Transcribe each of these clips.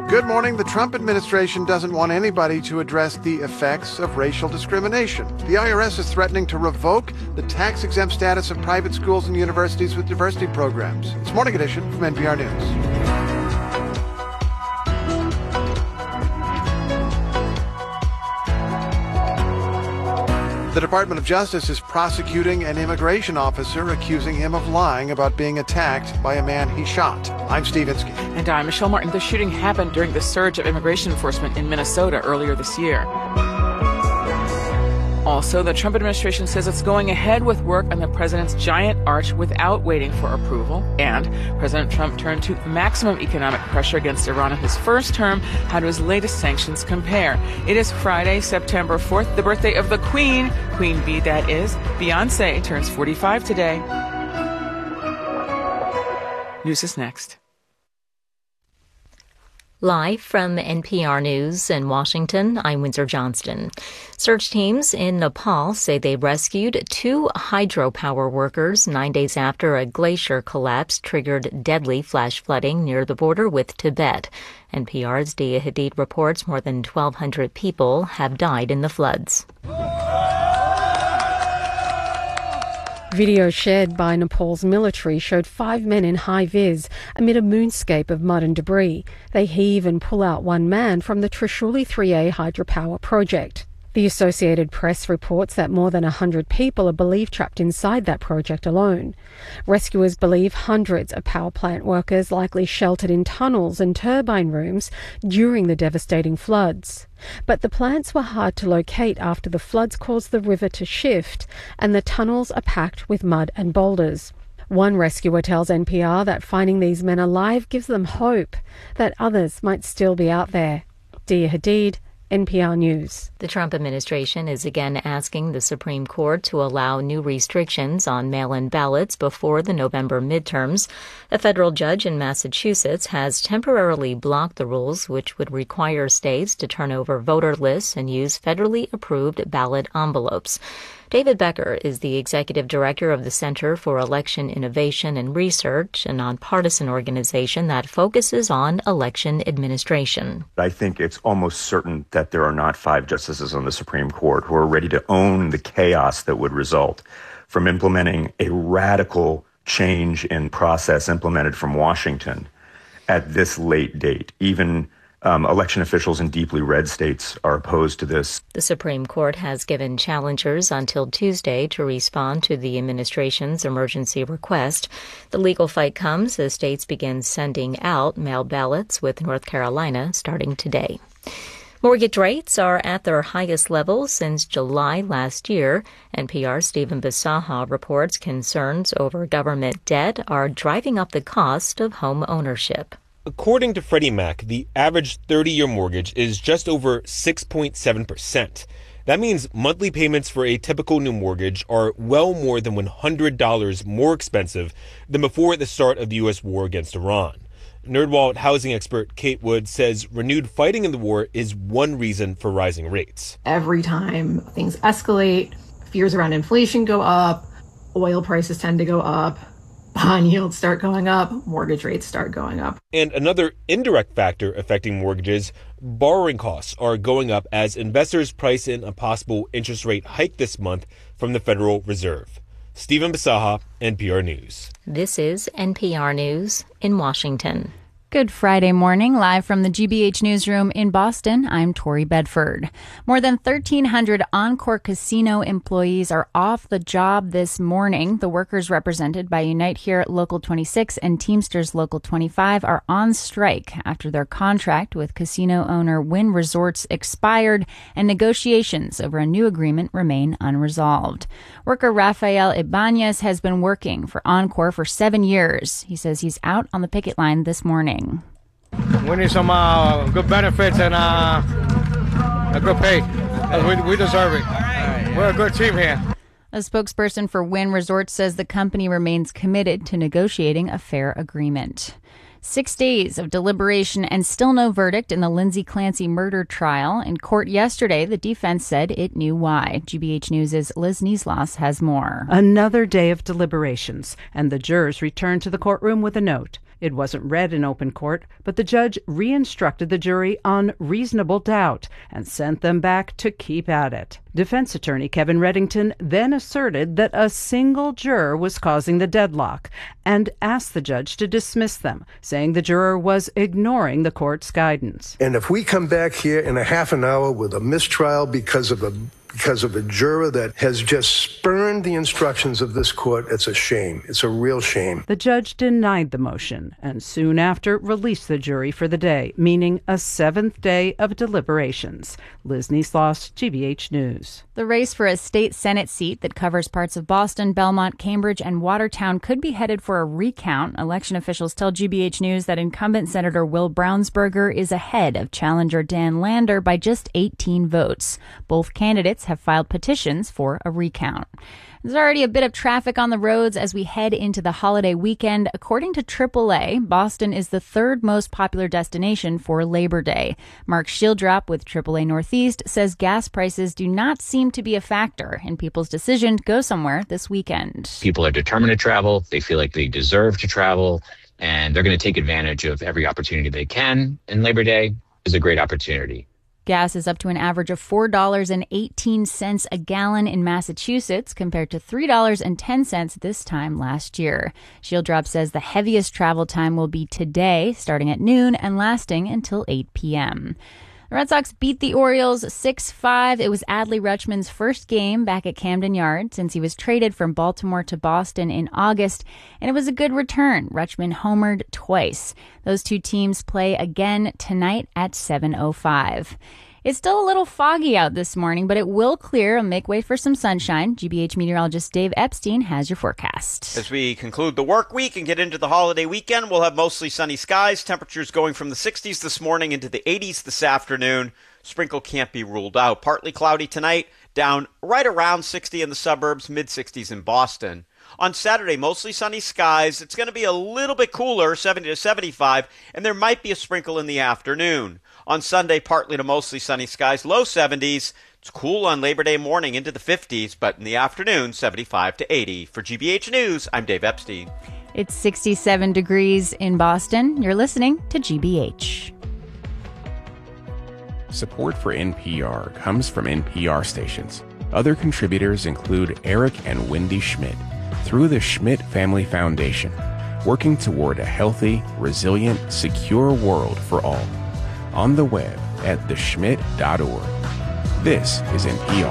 Good morning. The Trump administration doesn't want anybody to address the effects of racial discrimination. The IRS is threatening to revoke the tax-exempt status of private schools and universities with diversity programs. It's Morning Edition from NPR News. The Department of Justice is prosecuting an immigration officer accusing him of lying about being attacked by a man he shot. I'm Steve Inskeep. And I'm Michelle Martin. The shooting happened during the surge of immigration enforcement in Minnesota earlier this year. Also, the Trump administration says it's going ahead with work on the president's giant arch without waiting for approval. And President Trump turned to maximum economic pressure against Iran in his first term. How do his latest sanctions compare? It is Friday, September 4th, the birthday of the Queen. Queen Bee, that is. Beyonce turns 45 today. News is next. Live from NPR News in Washington, I'm Windsor Johnston. Search teams in Nepal say they rescued 2 hydropower workers 9 days after a glacier collapse triggered deadly flash flooding near the border with Tibet. NPR's Dia Hadid reports more than 1,200 people have died in the floods. Video shared by Nepal's military showed 5 men in high-vis amid a moonscape of mud and debris. They heave and pull out one man from the Trishuli 3A hydropower project. The Associated Press reports that more than 100 people are believed trapped inside that project alone. Rescuers believe hundreds of power plant workers likely sheltered in tunnels and turbine rooms during the devastating floods. But the plants were hard to locate after the floods caused the river to shift and the tunnels are packed with mud and boulders. One rescuer tells NPR that finding these men alive gives them hope that others might still be out there. Dia Hadid, NPR News. The Trump administration is again asking the Supreme Court to allow new restrictions on mail-in ballots before the November midterms. A federal judge in Massachusetts has temporarily blocked the rules which would require states to turn over voter lists and use federally approved ballot envelopes. David Becker is the executive director of the Center for Election Innovation and Research, a nonpartisan organization that focuses on election administration. I think it's almost certain that there are not 5 justices on the Supreme Court who are ready to own the chaos that would result from implementing a radical change in process implemented from Washington at this late date. Even election officials in deeply red states are opposed to this. The Supreme Court has given challengers until Tuesday to respond to the administration's emergency request. The legal fight comes as states begin sending out mail ballots, with North Carolina starting today. Mortgage rates are at their highest level since July last year. NPR's Stephen Bisaha reports concerns over government debt are driving up the cost of home ownership. According to Freddie Mac, the average 30-year mortgage is just over 6.7%. That means monthly payments for a typical new mortgage are well more than $100 more expensive than before the start of the U.S. war against Iran. NerdWallet housing expert Kate Wood says renewed fighting in the war is one reason for rising rates. Every time things escalate, fears around inflation go up, oil prices tend to go up, bond yields start going up, mortgage rates start going up. And another indirect factor affecting mortgages, borrowing costs are going up as investors price in a possible interest rate hike this month from the Federal Reserve. Stephen Bisaha, NPR News. This is NPR News in Washington. Good Friday morning, live from the GBH Newsroom in Boston. I'm Tori Bedford. More than 1,300 Encore Casino employees are off the job this morning. The workers represented by Unite Here Local 26 and Teamsters Local 25 are on strike after their contract with casino owner Wynn Resorts expired and negotiations over a new agreement remain unresolved. Worker Rafael Ibanez has been working for Encore for 7 years. He says he's out on the picket line this morning. We need some good benefits and a good pay. We deserve it. We're a good team here. A spokesperson for Wynn Resorts says the company remains committed to negotiating a fair agreement. 6 days of deliberation and still no verdict in the Lindsay Clancy murder trial. In court yesterday, the defense said it knew why. GBH News' Liz Nieslas has more. Another day of deliberations, and the jurors returned to the courtroom with a note. It wasn't read in open court, but the judge re-instructed the jury on reasonable doubt and sent them back to keep at it. Defense attorney Kevin Reddington then asserted that a single juror was causing the deadlock and asked the judge to dismiss them, saying the juror was ignoring the court's guidance. And if we come back here in a half an hour with a mistrial because of a juror that has just spurned the instructions of this court, it's a shame. It's a real shame. The judge denied the motion and soon after released the jury for the day, meaning a 7th day of deliberations. Liz Neesloss, GBH News. The race for a state Senate seat that covers parts of Boston, Belmont, Cambridge, and Watertown could be headed for a recount. Election officials tell GBH News that incumbent Senator Will Brownsberger is ahead of challenger Dan Lander by just 18 votes. Both candidates have filed petitions for a recount. There's already a bit of traffic on the roads as we head into the holiday weekend. According to AAA, Boston is the 3rd most popular destination for Labor Day. Mark Shieldrop with AAA Northeast says gas prices do not seem to be a factor in people's decision to go somewhere this weekend. People are determined to travel. They feel like they deserve to travel, and they're going to take advantage of every opportunity they can. And Labor Day is a great opportunity. Gas is up to an average of $4.18 a gallon in Massachusetts compared to $3.10 this time last year. Shieldrop says the heaviest travel time will be today, starting at noon and lasting until 8 p.m. The Red Sox beat the Orioles 6-5. It was Adley Rutschman's first game back at Camden Yards since he was traded from Baltimore to Boston in August, and it was a good return. Rutschman homered twice. Those two teams play again tonight at 7:05. It's still a little foggy out this morning, but it will clear and make way for some sunshine. GBH meteorologist Dave Epstein has your forecast. As we conclude the work week and get into the holiday weekend, we'll have mostly sunny skies. Temperatures going from the 60s this morning into the 80s this afternoon. Sprinkle can't be ruled out. Partly cloudy tonight, down right around 60 in the suburbs, mid-60s in Boston. On Saturday, mostly sunny skies. It's going to be a little bit cooler, 70 to 75, and there might be a sprinkle in the afternoon. On Sunday, partly to mostly sunny skies, low 70s. It's cool on Labor Day morning into the 50s, but in the afternoon, 75 to 80. For GBH News, I'm Dave Epstein. It's 67 degrees in Boston. You're listening to GBH. Support for NPR comes from NPR stations. Other contributors include Eric and Wendy Schmidt through the Schmidt Family Foundation, working toward a healthy, resilient, secure world for all. On the web at theschmidt.org. This is NPR.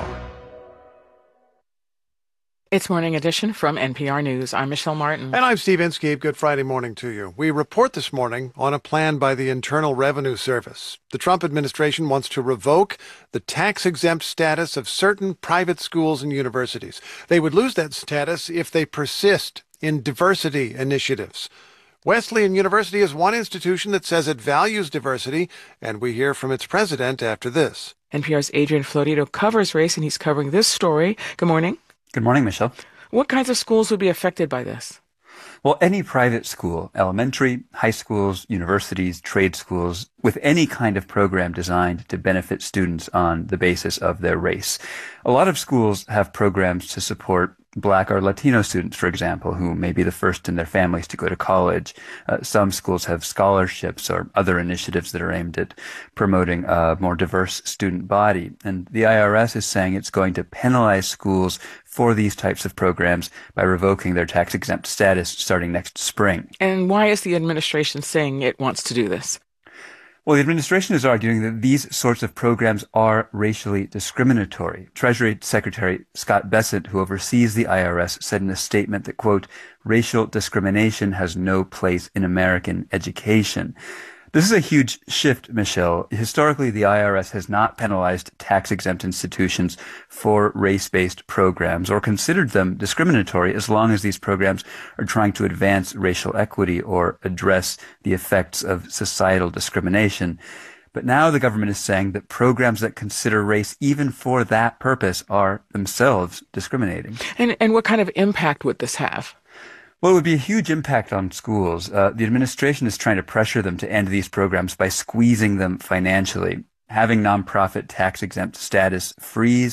It's Morning Edition from NPR News. I'm Michelle Martin. And I'm Steve Inskeep. Good Friday morning to you. We report this morning on a plan by the Internal Revenue Service. The Trump administration wants to revoke the tax-exempt status of certain private schools and universities. They would lose that status if they persist in diversity initiatives. Wesleyan University is one institution that says it values diversity, and we hear from its president after this. NPR's Adrian Florido covers race, and he's covering this story. Good morning. Good morning, Michelle. What kinds of schools would be affected by this? Well, any private school, elementary, high schools, universities, trade schools, with any kind of program designed to benefit students on the basis of their race. A lot of schools have programs to support Black or Latino students, for example, who may be the first in their families to go to college. Some schools have scholarships or other initiatives that are aimed at promoting a more diverse student body. And the IRS is saying it's going to penalize schools for these types of programs by revoking their tax-exempt status starting next spring. And why is the administration saying it wants to do this? Well, the administration is arguing that these sorts of programs are racially discriminatory. Treasury Secretary Scott Bessent, who oversees the IRS, said in a statement that, quote, racial discrimination has no place in American education. This is a huge shift, Michelle. Historically, the IRS has not penalized tax-exempt institutions for race-based programs or considered them discriminatory as long as these programs are trying to advance racial equity or address the effects of societal discrimination. But now the government is saying that programs that consider race even for that purpose are themselves discriminating. And what kind of impact would this have? Well, it would be a huge impact on schools. The administration is trying to pressure them to end these programs by squeezing them financially. Having nonprofit tax-exempt status frees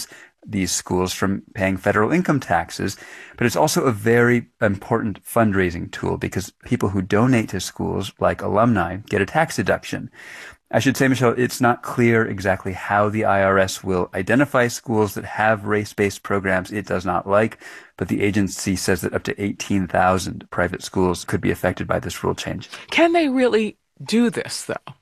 these schools from paying federal income taxes. But it's also a very important fundraising tool because people who donate to schools, like alumni, get a tax deduction. I should say, Michelle, it's not clear exactly how the IRS will identify schools that have race-based programs it does not like, but the agency says that up to 18,000 private schools could be affected by this rule change. Can they really do this, though?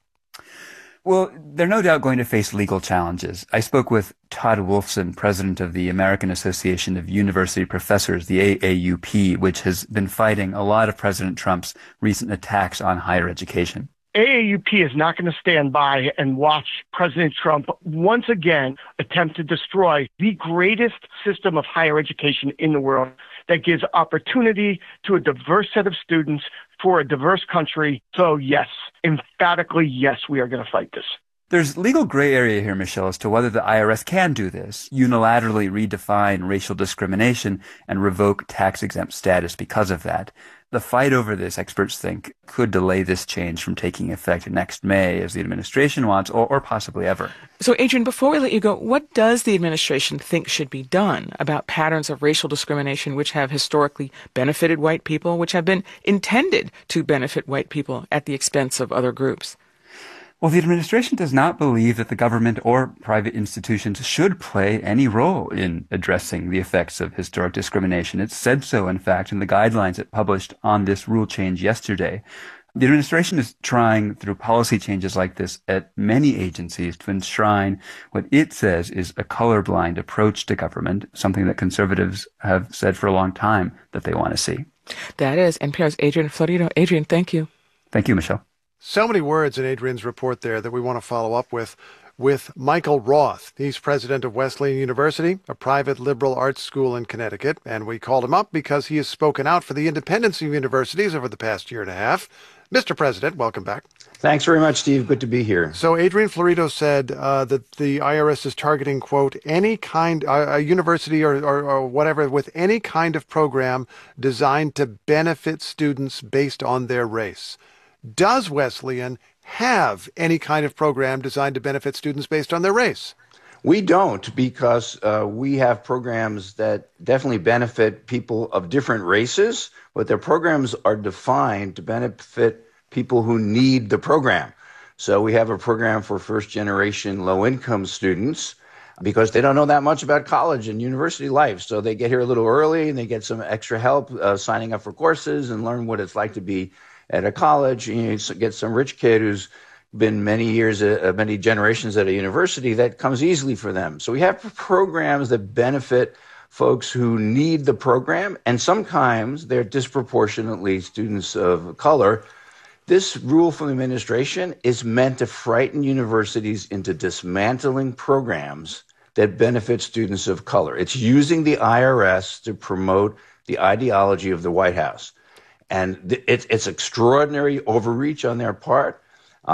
Well, they're no doubt going to face legal challenges. I spoke with Todd Wolfson, president of the American Association of University Professors, the AAUP, which has been fighting a lot of President Trump's recent attacks on higher education. AAUP is not going to stand by and watch President Trump once again attempt to destroy the greatest system of higher education in the world that gives opportunity to a diverse set of students for a diverse country. So yes, emphatically yes, we are going to fight this. There's legal gray area here, Michelle, as to whether the IRS can do this, unilaterally redefine racial discrimination and revoke tax-exempt status because of that. The fight over this, experts think, could delay this change from taking effect next May, as the administration wants, or possibly ever. So, Adrian, before we let you go, what does the administration think should be done about patterns of racial discrimination which have historically benefited white people, which have been intended to benefit white people at the expense of other groups? Well, the administration does not believe that the government or private institutions should play any role in addressing the effects of historic discrimination. It said so, in fact, in the guidelines it published on this rule change yesterday. The administration is trying, through policy changes like this at many agencies, to enshrine what it says is a colorblind approach to government, something that conservatives have said for a long time that they want to see. That is NPR's Adrian Florido. Adrian, thank you. Thank you, Michelle. So many words in Adrian's report there that we want to follow up with Michael Roth. He's president of Wesleyan University, a private liberal arts school in Connecticut, and we called him up because he has spoken out for the independence of universities over the past year and a half. Mr. President, welcome back. Thanks very much, Steve. Good to be here. So Adrian Florido said that the IRS is targeting, quote, any kind, a university or whatever, with any kind of program designed to benefit students based on their race. Does Wesleyan have any kind of program designed to benefit students based on their race? We don't, because we have programs that definitely benefit people of different races, but their programs are defined to benefit people who need the program. So we have a program for first-generation low-income students because they don't know that much about college and university life. So they get here a little early and they get some extra help signing up for courses and learn what it's like to be at a college. You get some rich kid who's been many years, many generations at a university, that comes easily for them. So we have programs that benefit folks who need the program, and sometimes they're disproportionately students of color. This rule from the administration is meant to frighten universities into dismantling programs that benefit students of color. It's using the IRS to promote the ideology of the White House. And it's extraordinary overreach on their part.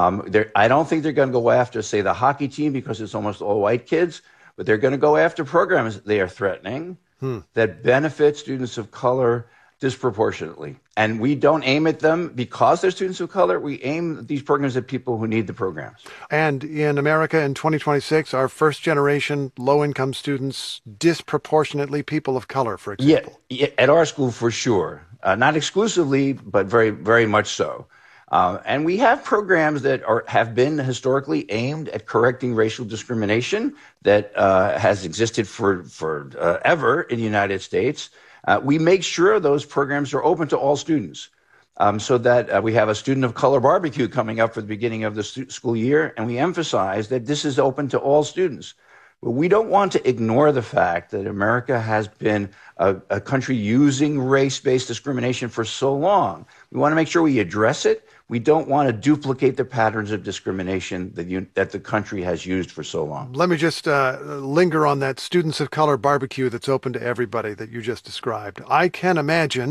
I don't think they're going to go after, say, the hockey team because it's almost all white kids, but they're going to go after programs they are threatening that benefit students of color disproportionately. And we don't aim at them because they're students of color. We aim these programs at people who need the programs. And in America in 2026, are first-generation low-income students disproportionately people of color, for example? Yeah, at our school for sure. Not exclusively, but very, very much so. And we have programs that have been historically aimed at correcting racial discrimination that has existed for ever in the United States. We make sure those programs are open to all students, so that we have a student of color barbecue coming up for the beginning of the school year, and we emphasize that this is open to all students. But we don't want to ignore the fact that America has been a country using race-based discrimination for so long. We want to make sure we address it. We don't want to duplicate the patterns of discrimination that the country has used for so long. Let me just linger on that students of color barbecue that's open to everybody that you just described. I can imagine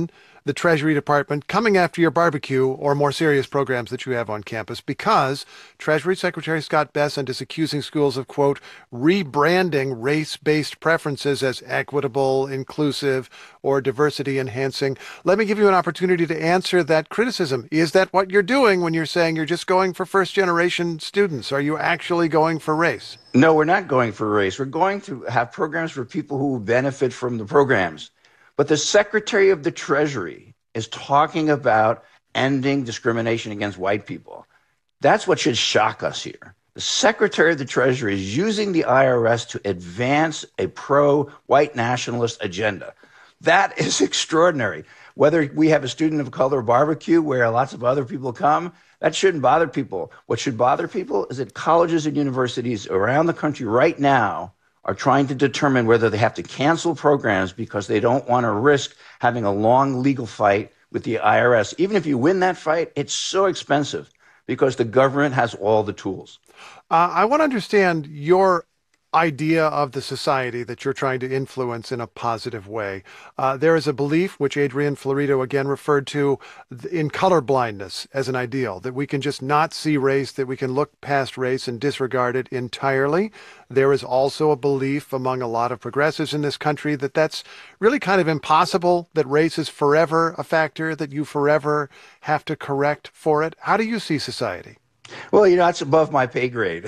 the Treasury Department coming after your barbecue or more serious programs that you have on campus because Treasury Secretary Scott Bessent is accusing schools of, quote, rebranding race-based preferences as equitable, inclusive, or diversity-enhancing. Let me give you an opportunity to answer that criticism. Is that what you're doing when you're saying you're just going for first-generation students? Are you actually going for race? No, we're not going for race. We're going to have programs for people who benefit from the programs. But the Secretary of the Treasury is talking about ending discrimination against white people. That's what should shock us here. The Secretary of the Treasury is using the IRS to advance a pro-white nationalist agenda. That is extraordinary. Whether we have a student of color barbecue where lots of other people come, that shouldn't bother people. What should bother people is that colleges and universities around the country right now are trying to determine whether they have to cancel programs because they don't want to risk having a long legal fight with the IRS. Even if you win that fight, it's so expensive because the government has all the tools. I want to understand your idea of the society that you're trying to influence in a positive way. There is a belief, which Adrian Florido again referred to, in colorblindness as an ideal, that we can just not see race, that we can look past race and disregard it entirely. There is also a belief among a lot of progressives in this country that that's really kind of impossible, that race is forever a factor, that you forever have to correct for it. How do you see society? Well, that's above my pay grade.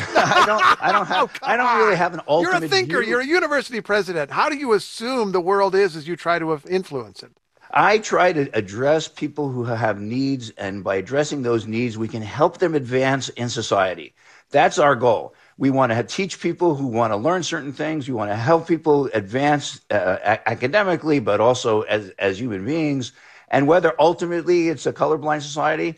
I don't really have an ultimate You're a thinker. view. You're a university president. How do you assume the world is as you try to influence it? I try to address people who have needs, and by addressing those needs, we can help them advance in society. That's our goal. We want to teach people who want to learn certain things. We want to help people advance academically, but also as human beings. And whether ultimately it's a colorblind society,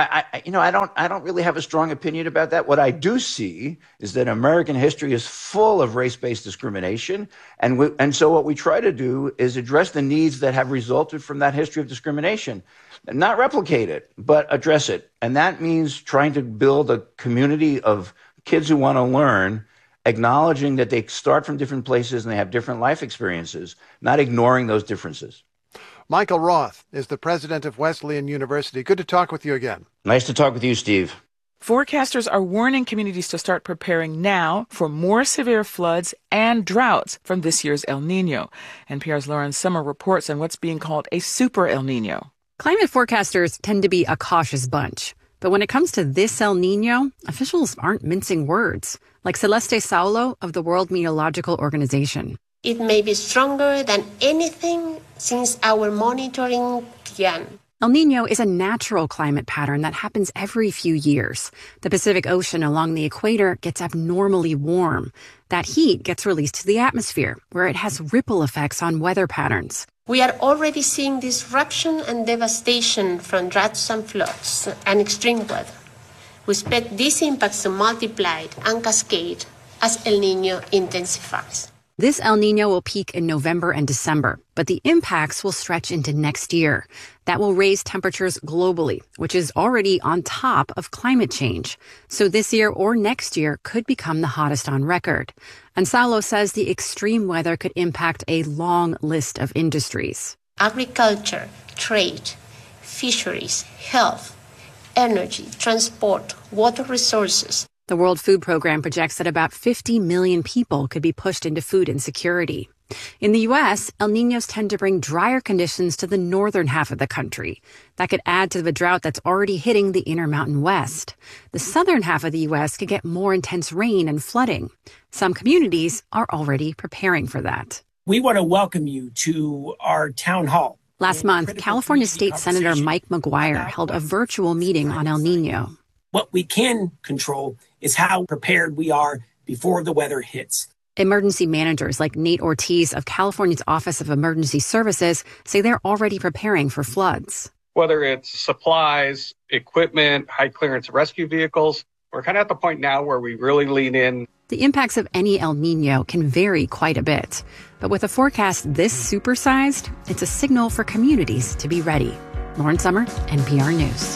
I don't really have a strong opinion about that. What I do see is that American history is full of race-based discrimination, and so what we try to do is address the needs that have resulted from that history of discrimination, not replicate it, but address it. And that means trying to build a community of kids who want to learn, acknowledging that they start from different places and they have different life experiences, not ignoring those differences. Michael Roth is the president of Wesleyan University. Good to talk with you again. Nice to talk with you, Steve. Forecasters are warning communities to start preparing now for more severe floods and droughts from this year's El Nino. NPR's Lauren Sommer reports on what's being called a super El Nino. Climate forecasters tend to be a cautious bunch. But when it comes to this El Nino, officials aren't mincing words, like Celeste Saulo of the World Meteorological Organization. It may be stronger than anything since our monitoring began. El Nino is a natural climate pattern that happens every few years. The Pacific Ocean along the equator gets abnormally warm. That heat gets released to the atmosphere, where it has ripple effects on weather patterns. We are already seeing disruption and devastation from droughts and floods and extreme weather. We expect these impacts to multiply and cascade as El Nino intensifies. This El Nino will peak in November and December, but the impacts will stretch into next year. That will raise temperatures globally, which is already on top of climate change. So this year or next year could become the hottest on record. And Saulo says the extreme weather could impact a long list of industries. Agriculture, trade, fisheries, health, energy, transport, water resources. The World Food Program projects that about 50 million people could be pushed into food insecurity. In the U.S., El Niños tend to bring drier conditions to the northern half of the country. That could add to the drought that's already hitting the Intermountain West. The southern half of the U.S. could get more intense rain and flooding. Some communities are already preparing for that. We want to welcome you to our town hall. Last month, California State Senator Mike McGuire held a virtual meeting on El Nino. What we can control is how prepared we are before the weather hits. Emergency managers like Nate Ortiz of California's Office of Emergency Services say they're already preparing for floods. Whether it's supplies, equipment, high clearance rescue vehicles, we're kind of at the point now where we really lean in. The impacts of any El Nino can vary quite a bit. But with a forecast this supersized, it's a signal for communities to be ready. Lauren Sommer, NPR News.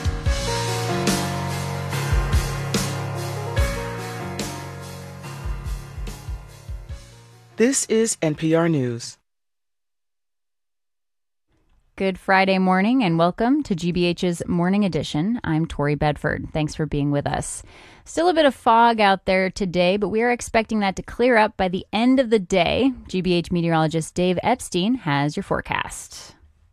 This is NPR News. Good Friday morning and welcome to GBH's Morning Edition. I'm Tori Bedford. Thanks for being with us. Still a bit of fog out there today, but we are expecting that to clear up by the end of the day. GBH meteorologist Dave Epstein has your forecast.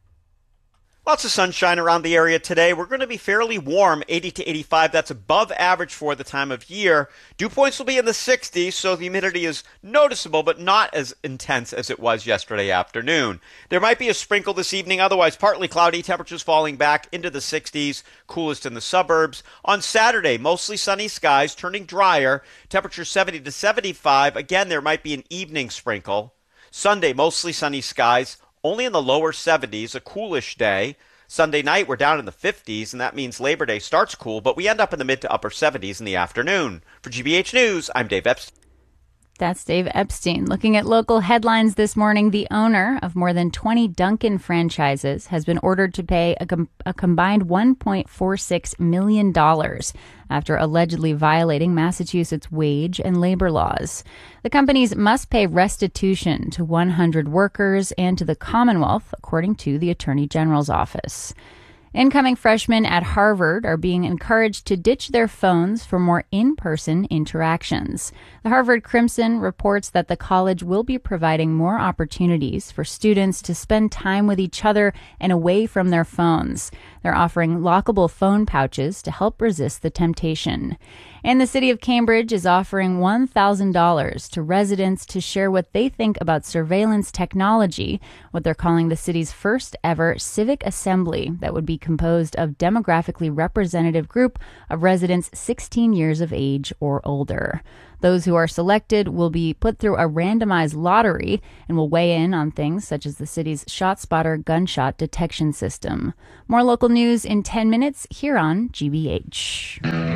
Lots of sunshine around the area today. We're going to be fairly warm, 80 to 85. That's above average for the time of year. Dew points will be in the 60s, so the humidity is noticeable, but not as intense as it was yesterday afternoon. There might be a sprinkle this evening, otherwise partly cloudy, temperatures falling back into the 60s, coolest in the suburbs. On Saturday, mostly sunny skies, turning drier, temperatures 70 to 75. Again, there might be an evening sprinkle. Sunday, mostly sunny skies, only in the lower 70s, a coolish day. Sunday night, we're down in the 50s, and that means Labor Day starts cool, but we end up in the mid to upper 70s in the afternoon. For GBH News, I'm Dave Epstein. That's Dave Epstein. Looking at local headlines this morning, the owner of more than 20 Dunkin' franchises has been ordered to pay a combined $1.46 million after allegedly violating Massachusetts wage and labor laws. The companies must pay restitution to 100 workers and to the Commonwealth, according to the Attorney General's office. Incoming freshmen at Harvard are being encouraged to ditch their phones for more in-person interactions. The Harvard Crimson reports that the college will be providing more opportunities for students to spend time with each other and away from their phones. They're offering lockable phone pouches to help resist the temptation. And the city of Cambridge is offering $1,000 to residents to share what they think about surveillance technology, what they're calling the city's first ever civic assembly that would be composed of demographically representative group of residents 16 years of age or older. Those who are selected will be put through a randomized lottery and will weigh in on things such as the city's ShotSpotter gunshot detection system. More local news in 10 minutes here on GBH.